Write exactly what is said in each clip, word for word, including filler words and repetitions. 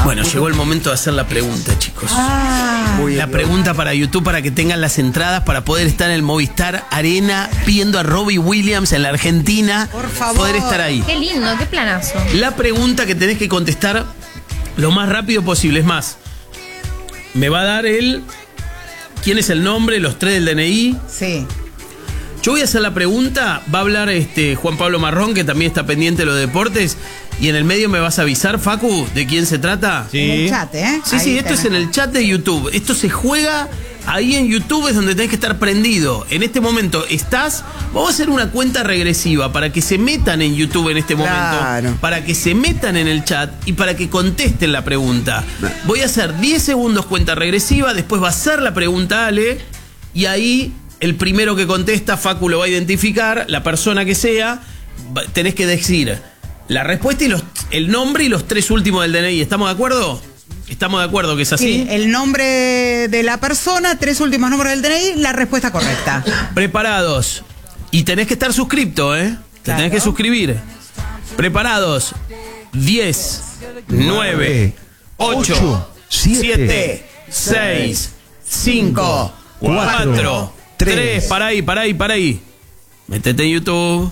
Bueno, llegó el momento de hacer la pregunta, chicos. Ah, la pregunta para YouTube, para que tengan las entradas para poder estar en el Movistar Arena viendo a Robbie Williams en la Argentina. Por favor. Poder estar ahí. Qué lindo, qué planazo. La pregunta que tenés que contestar lo más rápido posible. Es más, me va a dar el... ¿Quién es el nombre? Los tres del D N I. Sí. Yo voy a hacer la pregunta, va a hablar este Juan Pablo Marrón, que también está pendiente de los deportes, y en el medio me vas a avisar, Facu, de quién se trata. Sí. En el chat, ¿eh? Sí, ahí sí, esto tenés. es en el chat de YouTube. Esto se juega ahí en YouTube, es donde tenés que estar prendido. En este momento estás, vamos a hacer una cuenta regresiva para que se metan en YouTube en este momento, Claro. para que se metan en el chat y para que contesten la pregunta. Voy a hacer diez segundos cuenta regresiva, después va a ser la pregunta Ale, y ahí... El primero que contesta, Facu lo va a identificar, la persona que sea, va- tenés que decir la respuesta y los, el nombre y los tres últimos del D N I. ¿Estamos de acuerdo? ¿Estamos de acuerdo que es así? Sí, el nombre de la persona, tres últimos números del D N I, la respuesta correcta. Preparados. Y tenés que estar suscripto, ¿eh? Te Claro. tenés que suscribir. Preparados. diez, nueve, ocho, siete, seis, cinco, cuatro, tres, para ahí, para ahí, para ahí. Métete en YouTube.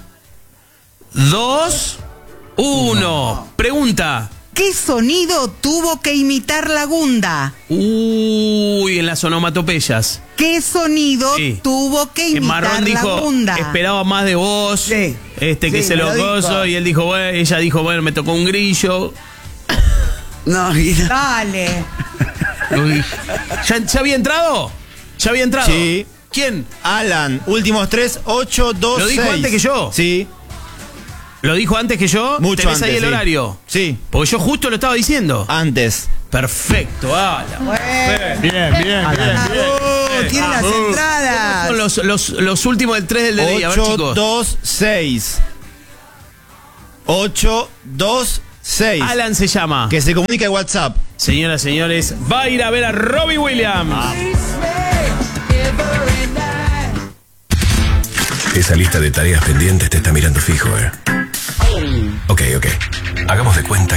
dos, uno. Pregunta. ¿Qué sonido tuvo que imitar la gunda? Uy, en las onomatopeyas. ¿Qué sonido Sí. tuvo que Que imitar Marrón la dijo, gunda? esperaba más de vos. Sí. Este, que Sí, se me lo lo gozo. dijo. Y él dijo, bueno, ella dijo, bueno, me tocó un grillo. No, mira. Dale. Uy. ¿Ya, ya había entrado? ¿Ya había entrado? Sí. ¿Quién? Alan, últimos tres, ocho, dos, ¿Lo dijo seis. antes que yo? Sí, ¿Lo dijo antes que yo? mucho ¿Tenés antes. ahí el sí. horario? Sí, Porque yo justo lo estaba diciendo. antes. Perfecto, Alan. Bueno. Bien, bien, Oh, tiene las entradas. Son los, los, los últimos del tres del D N I. A ver, ocho, chicos. dos, seis. ocho, dos, seis. Alan se llama. Que se comunica en WhatsApp. Señoras, señores, va a ir a ver a Robbie Williams. Esa lista de tareas pendientes te está mirando fijo, ¿eh? Ok, ok. Hagamos de cuenta